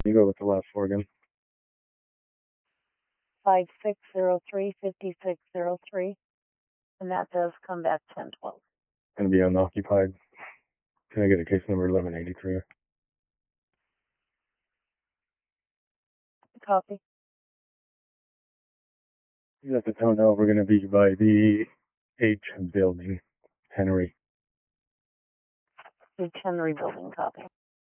You go with the last four again. 5603-5603. And that does come back 1012. Gonna be unoccupied. Can I get a case number 1183? Copy. You let the town know we're gonna be by the H building, Henry. The Henry building, copy.